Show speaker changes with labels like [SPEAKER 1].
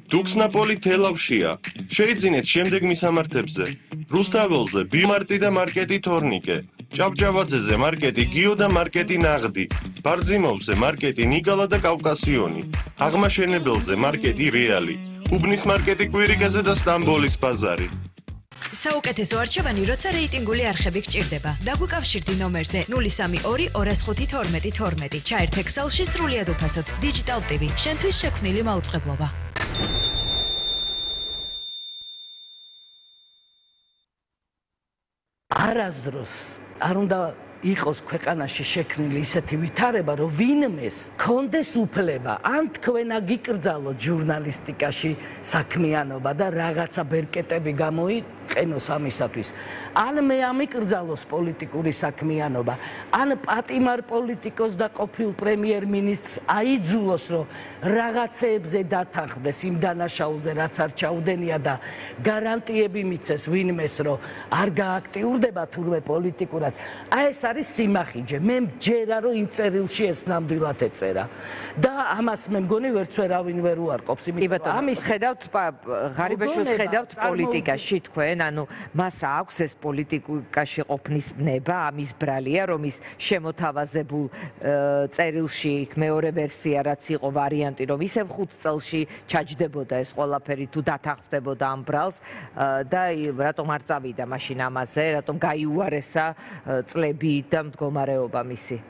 [SPEAKER 1] დუქსნაპოლი თელავშია. შეიძინეთ შემდეგ მისამართებზე. რუსთაველზე ბიმარტი და მარკეტი თორნიკე. ჭავჭავაძეზე მარკეტი გიო და მარკეტი ნაღდი. ბარძიმოვზე მარკეტი ნიკალა და კავკასიონი. აღმაშენებელზე მარკეტი რეალი. უბნის მარკეტი კვირიკაზე და სტამბოლის ბაზარი.
[SPEAKER 2] საუკეთესო არჩევანი, როცა რეიტინგული არხები გჭირდება. დაგვიკავშირდი ნომერზე 032 205 12 12. ჩაერთ ექსელში სრულიად უფასოდ. Digital TV, შენთვის შექმნილი მაუწყებლობა.
[SPEAKER 3] არასდროს არ უნდა იყოს ქვეყანაში შექმნილი ისეთი ვითარება, რომ ვინმეს კონდეს უფლება, ან თქვენ აგიკრძალოთ ჟურნალისტიკაში საქმიანობა და რაღაცა ბერკეტები გამოიყენოს ამისათვის. ან მე ამიკრძალოს პოლიტიკური საქმიანობა, ან პატიმარ პოლიტიკოს და ყოფილ პრემიერ-მინისტრს აიძულოს, რომ რაღაცეებზე დათანხმდეს იმ დანაშაულზე, რაც არ ჩაუდენია და გარანტიები მიცეს ვინმეს, რომ არ გააქტიურდება თურმე პოლიტიკურად. აი ეს არის სიმახიჯე. მე მჯერა, რომ იმ წერილში ეს ნამდვილად ეწერა. და ამას მე მგონი ვერც ვერავინ ვერ უარყოფს.
[SPEAKER 4] ამის ხედავთ ღარიბაშვილს ხედავთ პოლიტიკაში თქვენ, ანუ მას აქვს ეს პოლიტიკაში ყოფნის ბნება, ამის ბრალია, რომ ის შემოთავაზებულ წერილში მეორე ვერსია რაც იყო ვარიანტი, რომ ისევ 5 წელში ჩაჯდებოდა ეს ყველაფერი თუ დათანხმდებოდა ამ ბრალს და რატომ არ წავიდა მაშინ ამაზე, რატომ გაიუარესა წლები და მდგომარეობა მისი.